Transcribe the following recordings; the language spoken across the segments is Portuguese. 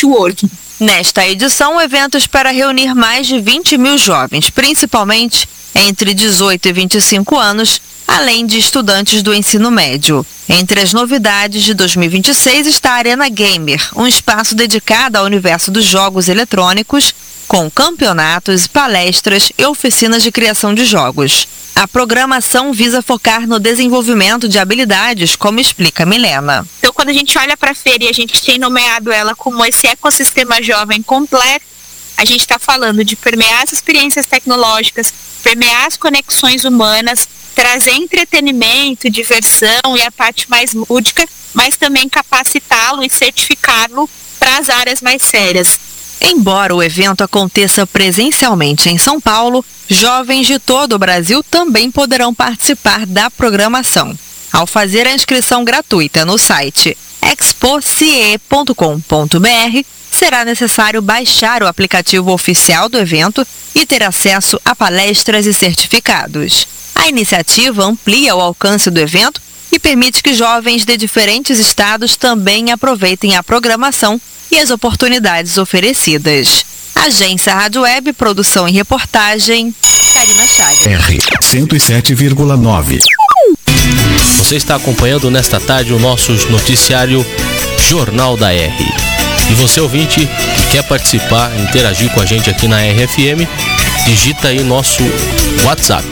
networking. Nesta edição, o evento espera reunir mais de 20 mil jovens, principalmente entre 18 e 25 anos, além de estudantes do ensino médio. Entre as novidades de 2026 está a Arena Gamer, um espaço dedicado ao universo dos jogos eletrônicos, com campeonatos, palestras e oficinas de criação de jogos. A programação visa focar no desenvolvimento de habilidades, como explica Milena. Então, quando a gente olha para a feira e a gente tem nomeado ela como esse ecossistema jovem completo, a gente está falando de permear as experiências tecnológicas, permear as conexões humanas, trazer entretenimento, diversão e a parte mais lúdica, mas também capacitá-lo e certificá-lo para as áreas mais sérias. Embora o evento aconteça presencialmente em São Paulo, jovens de todo o Brasil também poderão participar da programação. Ao fazer a inscrição gratuita no site expocie.com.br, será necessário baixar o aplicativo oficial do evento e ter acesso a palestras e certificados. A iniciativa amplia o alcance do evento e permite que jovens de diferentes estados também aproveitem a programação e as oportunidades oferecidas. Agência Rádio Web, produção e reportagem, Karina Chaves. R 107,9. Você está acompanhando nesta tarde o nosso noticiário Jornal da R. E você, ouvinte, que quer participar, interagir com a gente aqui na RFM, digita aí nosso WhatsApp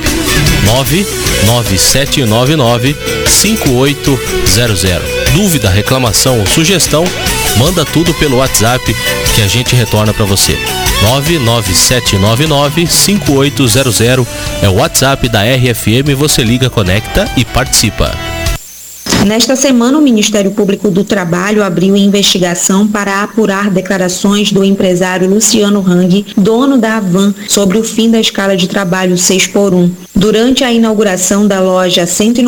997995800. Dúvida, reclamação ou sugestão, manda tudo pelo WhatsApp que a gente retorna para você. 997995800 é o WhatsApp da RFM, você liga, conecta e participa. Nesta semana, o Ministério Público do Trabalho abriu investigação para apurar declarações do empresário Luciano Hang, dono da Havan, sobre o fim da escala de trabalho 6x1. Durante a inauguração da loja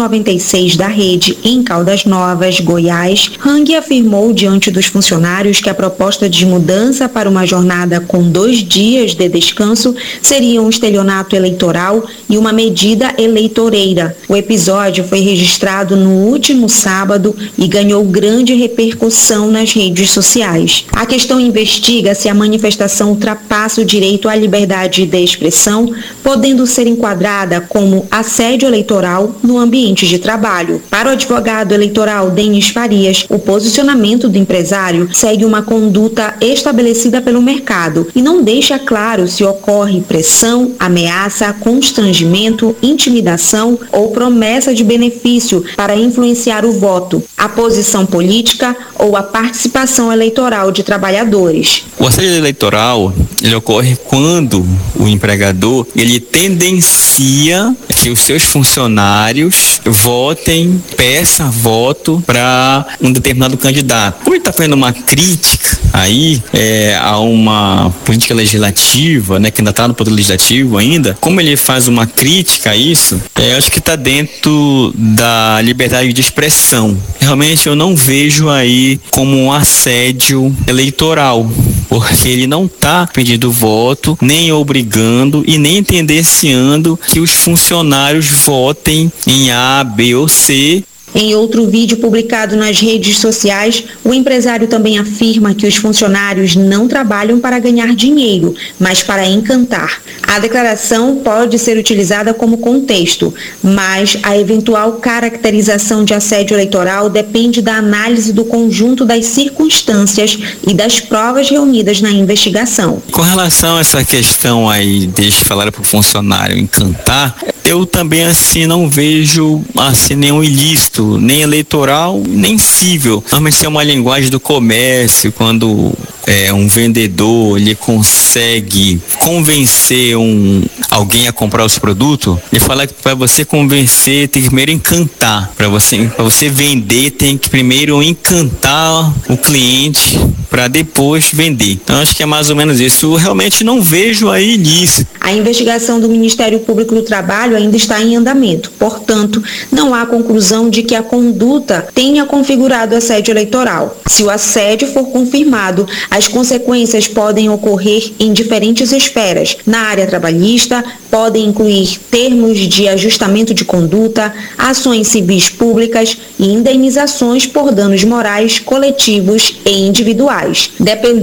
196 da rede em Caldas Novas, Goiás, Hang afirmou diante dos funcionários que a proposta de mudança para uma jornada com 2 dias de descanso seria um estelionato eleitoral e uma medida eleitoreira. O episódio foi registrado no último sábado e ganhou grande repercussão nas redes sociais. A questão investiga se a manifestação ultrapassa o direito à liberdade de expressão, podendo ser enquadrada como assédio eleitoral no ambiente de trabalho. Para o advogado eleitoral Denis Farias, o posicionamento do empresário segue uma conduta estabelecida pelo mercado e não deixa claro se ocorre pressão, ameaça, constrangimento, intimidação ou promessa de benefício para influenciar o voto, a posição política ou a participação eleitoral de trabalhadores. O assédio eleitoral, ele ocorre quando o empregador, ele tendencia que os seus funcionários votem, peçam voto para um determinado candidato. Como ele está fazendo uma crítica aí a uma política legislativa, né, que ainda está no poder legislativo ainda, como ele faz uma crítica a isso, acho que está dentro da liberdade de expressão. Realmente eu não vejo aí como um assédio eleitoral, porque ele não está pedindo voto, nem obrigando e nem tendenciando que os funcionários votem em A, B ou C. Em outro vídeo publicado nas redes sociais, o empresário também afirma que os funcionários não trabalham para ganhar dinheiro, mas para encantar. A declaração pode ser utilizada como contexto, mas a eventual caracterização de assédio eleitoral depende da análise do conjunto das circunstâncias e das provas reunidas na investigação. Com relação a essa questão aí, deixa falar para o funcionário encantar, eu também assim não vejo assim nenhum ilícito, nem eleitoral, nem cível. Normalmente é uma linguagem do comércio, quando um vendedor ele consegue convencer alguém a comprar o seu produto, ele fala que para você convencer tem que primeiro encantar. Para você vender tem que primeiro encantar o cliente para depois vender. Então acho que é mais ou menos isso. Eu realmente não vejo aí ilícito. A investigação do Ministério Público do Trabalho ainda está em andamento. Portanto, não há conclusão de que a conduta tenha configurado assédio eleitoral. Se o assédio for confirmado, as consequências podem ocorrer em diferentes esferas. Na área trabalhista, podem incluir termos de ajustamento de conduta, ações civis públicas e indenizações por danos morais coletivos e individuais. Dependendo